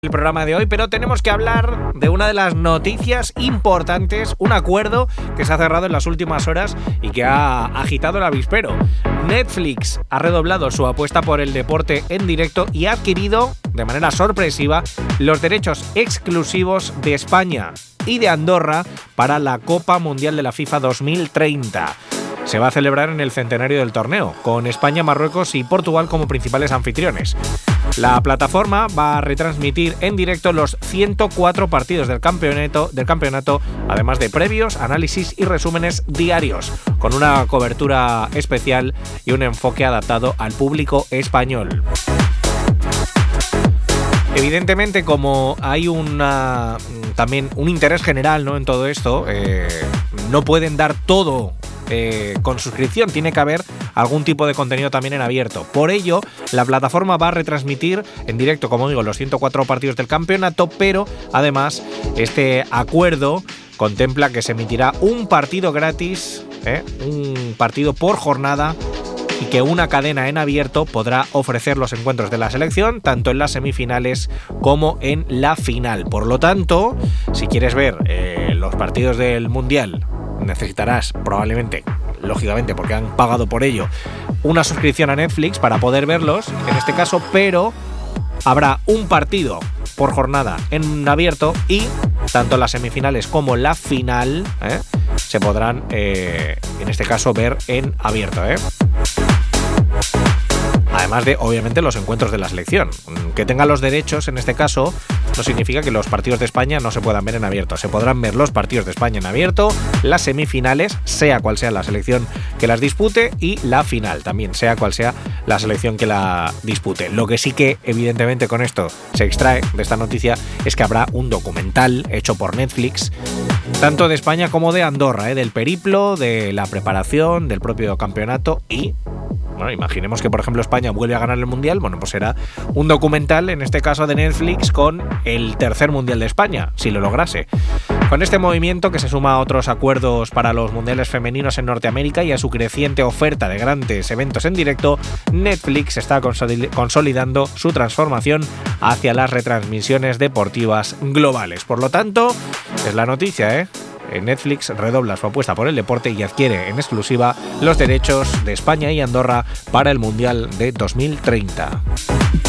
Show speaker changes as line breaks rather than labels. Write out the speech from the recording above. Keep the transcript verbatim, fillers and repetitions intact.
El programa de hoy, pero tenemos que hablar de una de las noticias importantes, un acuerdo que se ha cerrado en las últimas horas y que ha agitado el avispero. Netflix ha redoblado su apuesta por el deporte en directo y ha adquirido, de manera sorpresiva, los derechos exclusivos de España y de Andorra para la Copa Mundial de la FIFA dos mil treinta. Se va a celebrar en el centenario del torneo, con España, Marruecos y Portugal como principales anfitriones. La plataforma va a retransmitir en directo los ciento cuatro partidos del campeonato, del campeonato, además de previos, análisis y resúmenes diarios, con una cobertura especial y un enfoque adaptado al público español. Evidentemente, como hay una, también un interés general, ¿no?, en todo esto, eh, no pueden dar todo Eh, con suscripción, tiene que haber algún tipo de contenido también en abierto. Por ello, la plataforma va a retransmitir en directo, como digo, los ciento cuatro partidos del campeonato, pero además este acuerdo contempla que se emitirá un partido gratis, ¿eh? un partido por jornada, y que una cadena en abierto podrá ofrecer los encuentros de la selección, tanto en las semifinales como en la final. Por lo tanto, si quieres ver eh, los partidos del Mundial, necesitarás probablemente, lógicamente porque han pagado por ello, una suscripción a Netflix para poder verlos, en este caso, pero habrá un partido por jornada en abierto y tanto las semifinales como la final ¿eh? se podrán, eh, en este caso, ver en abierto, ¿eh? Además de, obviamente, los encuentros de la selección. Que tengan los derechos, en este caso, no significa que los partidos de España no se puedan ver en abierto. Se podrán ver los partidos de España en abierto, las semifinales, sea cual sea la selección que las dispute, y la final también, sea cual sea la selección que la dispute. Lo que sí que, evidentemente, con esto se extrae de esta noticia es que habrá un documental hecho por Netflix, tanto de España como de Andorra, ¿eh? del periplo, de la preparación, del propio campeonato y... Bueno, imaginemos que, por ejemplo, España vuelve a ganar el Mundial. Bueno, pues será un documental, en este caso de Netflix, con el tercer Mundial de España, si lo lograse. Con este movimiento, que se suma a otros acuerdos para los mundiales femeninos en Norteamérica y a su creciente oferta de grandes eventos en directo, Netflix está consolidando su transformación hacia las retransmisiones deportivas globales. Por lo tanto, es la noticia, ¿eh? Netflix redobla su apuesta por el deporte y adquiere en exclusiva los derechos de España y Andorra para el Mundial de dos mil treinta.